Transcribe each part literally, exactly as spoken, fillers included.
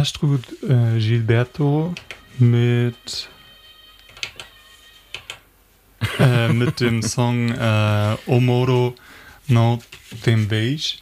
Astrud äh, Gilberto mit äh, mit dem Song äh, O Moro No Tembeix.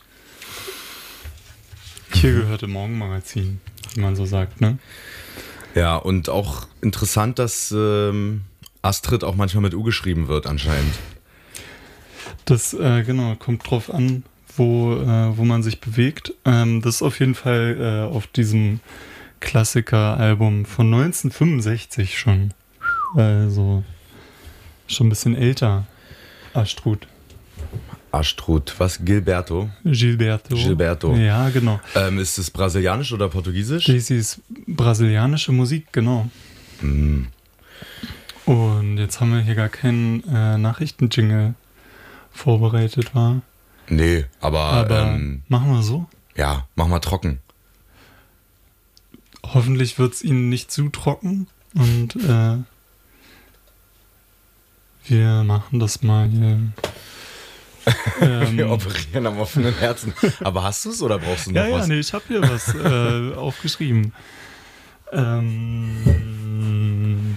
Hier gehört im Morgenmagazin, wie man so sagt, ne? Ja, und auch interessant, dass ähm, Astrid auch manchmal mit U geschrieben wird anscheinend. Das, äh, genau, kommt drauf an, wo, äh, wo man sich bewegt. Ähm, das ist auf jeden Fall äh, auf diesem Klassiker-Album von neunzehnhundertfünfundsechzig schon. Also schon ein bisschen älter, Astrud. Astrud, was? Gilberto? Gilberto. Gilberto. Ja, genau. Ähm, ist es brasilianisch oder portugiesisch? Das ist brasilianische Musik, genau. Mm. Und jetzt haben wir hier gar keinen äh, Nachrichten-Jingle vorbereitet, war. Nee, aber... Aber ähm, machen wir so. ja, mach mal trocken. Hoffentlich wird es Ihnen nicht zu trocken und äh, wir machen das mal hier. ähm, Wir operieren am offenen Herzen. Aber hast du es oder brauchst du noch ja, ja, was? nee, ich habe hier was äh, aufgeschrieben. Ähm,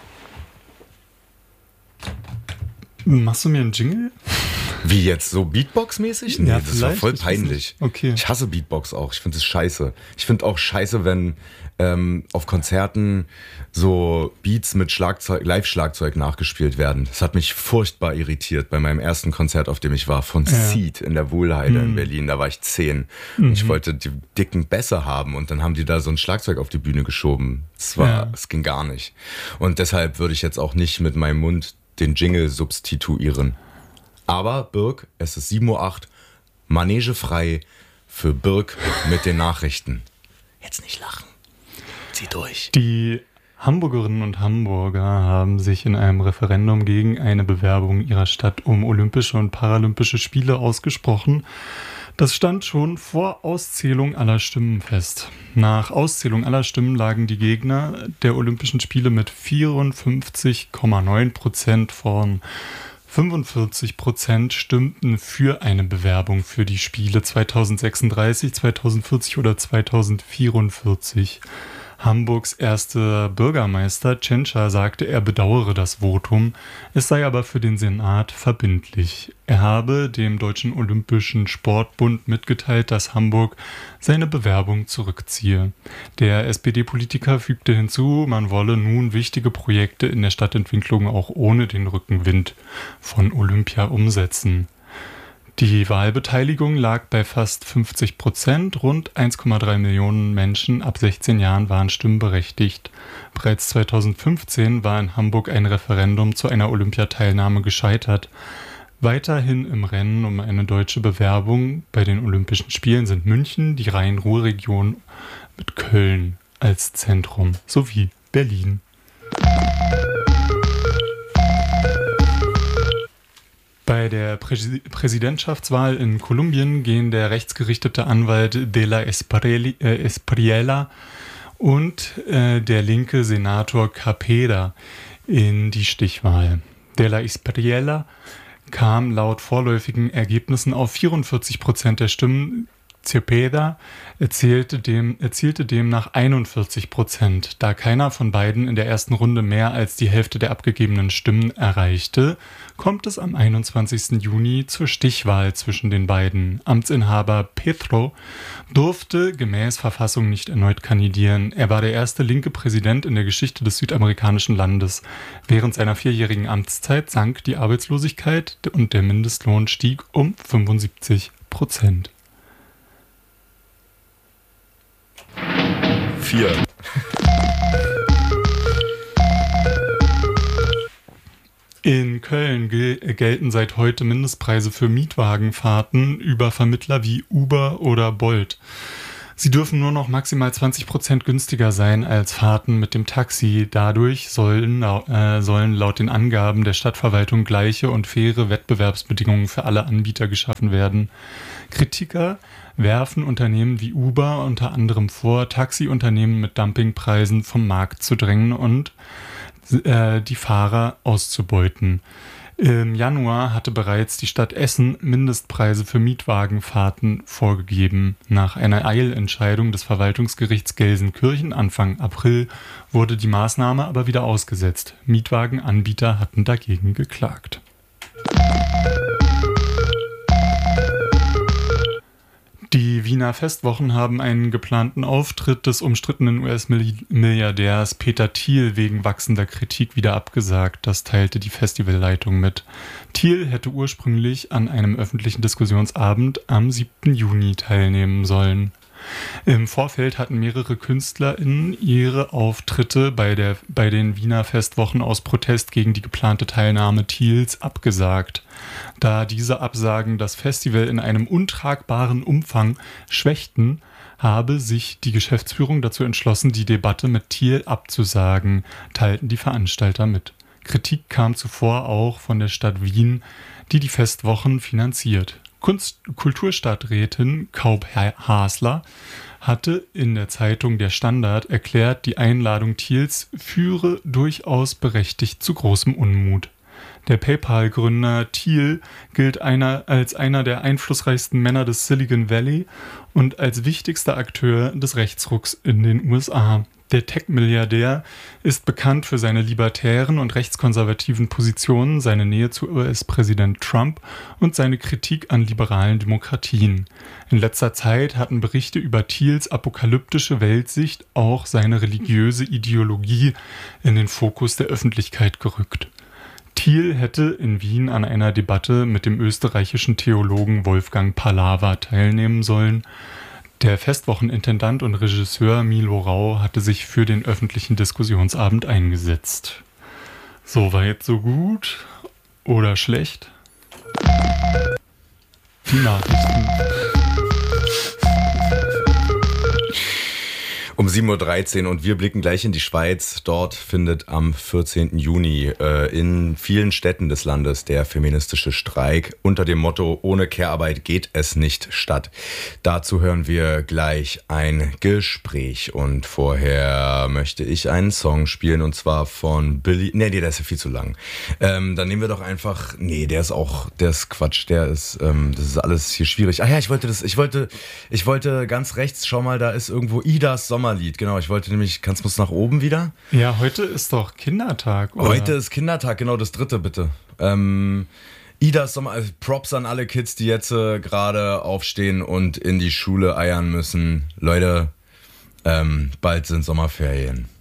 machst du mir einen Jingle? Wie jetzt? So Beatbox-mäßig? Nee, Ja, das war vielleicht, voll ich weiß peinlich. nicht. Okay. Ich hasse Beatbox auch. Ich finde das scheiße. Ich finde auch scheiße, wenn ähm, auf Konzerten so Beats mit Schlagzeug, Live-Schlagzeug nachgespielt werden. Das hat mich furchtbar irritiert bei meinem ersten Konzert, auf dem ich war, von Ja. Seed in der Wohlheide Mhm. in Berlin. Da war ich zehn. Und ich wollte die dicken Bässe haben und dann haben die da so ein Schlagzeug auf die Bühne geschoben. Es war, Ja. es ging gar nicht. Und deshalb würde ich jetzt auch nicht mit meinem Mund den Jingle substituieren. Aber Birk, es ist sieben Uhr acht, Manege frei für Birk mit den Nachrichten. Jetzt nicht lachen. Zieh durch. Die Hamburgerinnen und Hamburger haben sich in einem Referendum gegen eine Bewerbung ihrer Stadt um Olympische und Paralympische Spiele ausgesprochen. Das stand schon vor Auszählung aller Stimmen fest. Nach Auszählung aller Stimmen lagen die Gegner der Olympischen Spiele mit vierundfünfzig Komma neun Prozent vorn. fünfundvierzig Prozent stimmten für eine Bewerbung für die Spiele zweitausendsechsunddreißig, zweitausendvierzig oder zweitausendvierundvierzig. Hamburgs erster Bürgermeister Tschentscher sagte, er bedauere das Votum, es sei aber für den Senat verbindlich. Er habe dem Deutschen Olympischen Sportbund mitgeteilt, dass Hamburg seine Bewerbung zurückziehe. Der S P D-Politiker fügte hinzu, man wolle nun wichtige Projekte in der Stadtentwicklung auch ohne den Rückenwind von Olympia umsetzen. Die Wahlbeteiligung lag bei fast fünfzig Prozent. Rund eins Komma drei Millionen Menschen ab sechzehn Jahren waren stimmberechtigt. Bereits zweitausendfünfzehn war in Hamburg ein Referendum zu einer Olympiateilnahme gescheitert. Weiterhin im Rennen um eine deutsche Bewerbung bei den Olympischen Spielen sind München, die Rhein-Ruhr-Region mit Köln als Zentrum sowie Berlin. Bei der Präsi- Präsidentschaftswahl in Kolumbien gehen der rechtsgerichtete Anwalt De La Espriella, äh, Espriella und äh, der linke Senator Capeda in die Stichwahl. De La Espriella kam laut vorläufigen Ergebnissen auf vierundvierzig Prozent der Stimmen. Cepeda erzielte, dem, erzielte demnach einundvierzig Prozent. Da keiner von beiden in der ersten Runde mehr als die Hälfte der abgegebenen Stimmen erreichte, kommt es am einundzwanzigsten Juni zur Stichwahl zwischen den beiden. Amtsinhaber Petro durfte gemäß Verfassung nicht erneut kandidieren. Er war der erste linke Präsident in der Geschichte des südamerikanischen Landes. Während seiner vierjährigen Amtszeit sank die Arbeitslosigkeit und der Mindestlohn stieg um fünfundsiebzig Prozent. Vier. In Köln gel- gelten seit heute Mindestpreise für Mietwagenfahrten über Vermittler wie Uber oder Bolt. Sie dürfen nur noch maximal zwanzig Prozent günstiger sein als Fahrten mit dem Taxi. Dadurch sollen, äh, sollen laut den Angaben der Stadtverwaltung gleiche und faire Wettbewerbsbedingungen für alle Anbieter geschaffen werden. Kritiker werfen Unternehmen wie Uber unter anderem vor, Taxiunternehmen mit Dumpingpreisen vom Markt zu drängen und äh, die Fahrer auszubeuten. Im Januar hatte bereits die Stadt Essen Mindestpreise für Mietwagenfahrten vorgegeben. Nach einer Eilentscheidung des Verwaltungsgerichts Gelsenkirchen Anfang April wurde die Maßnahme aber wieder ausgesetzt. Mietwagenanbieter hatten dagegen geklagt. Die Wiener Festwochen haben einen geplanten Auftritt des umstrittenen U S-Milliardärs Peter Thiel wegen wachsender Kritik wieder abgesagt. Das teilte die Festivalleitung mit. Thiel hätte ursprünglich an einem öffentlichen Diskussionsabend am siebten Juni teilnehmen sollen. Im Vorfeld hatten mehrere KünstlerInnen ihre Auftritte bei, der, bei den Wiener Festwochen aus Protest gegen die geplante Teilnahme Thiels abgesagt. Da diese Absagen das Festival in einem untragbaren Umfang schwächten, habe sich die Geschäftsführung dazu entschlossen, die Debatte mit Thiel abzusagen, teilten die Veranstalter mit. Kritik kam zuvor auch von der Stadt Wien, die die Festwochen finanziert. Kunst- Kulturstadträtin Kaub Hasler hatte in der Zeitung Der Standard erklärt, die Einladung Thiels führe durchaus berechtigt zu großem Unmut. Der PayPal-Gründer Thiel gilt einer, als einer der einflussreichsten Männer des Silicon Valley und als wichtigster Akteur des Rechtsrucks in den U S A. Der Tech-Milliardär ist bekannt für seine libertären und rechtskonservativen Positionen, seine Nähe zu U S-Präsident Trump und seine Kritik an liberalen Demokratien. In letzter Zeit hatten Berichte über Thiels apokalyptische Weltsicht auch seine religiöse Ideologie in den Fokus der Öffentlichkeit gerückt. Thiel hätte in Wien an einer Debatte mit dem österreichischen Theologen Wolfgang Pallava teilnehmen sollen. Der Festwochenintendant und Regisseur Milo Rau hatte sich für den öffentlichen Diskussionsabend eingesetzt. Soweit so gut oder schlecht? Die Nachrichten. Um sieben Uhr dreizehn und wir blicken gleich in die Schweiz. Dort findet am vierzehnten Juni äh, in vielen Städten des Landes der feministische Streik unter dem Motto "Ohne Care-Arbeit geht es nicht" statt. Dazu hören wir gleich ein Gespräch und vorher möchte ich einen Song spielen und zwar von Billy. Nee, nee, der ist ja viel zu lang. Ähm, dann nehmen wir doch einfach. Nee, der ist auch, der ist Quatsch. Der ist, ähm, das ist alles hier schwierig. Ah ja, ich wollte das, ich wollte, ich wollte ganz rechts. Schau mal, da ist irgendwo Idas Sommer. Lied. Genau, ich wollte nämlich, kannst du es nach oben wieder? Ja, heute ist doch Kindertag, oder? Heute ist Kindertag, genau, das dritte bitte. Ähm, Idas Sommer, also Props an alle Kids, die jetzt äh, gerade aufstehen und in die Schule eiern müssen. Leute, ähm, bald sind Sommerferien.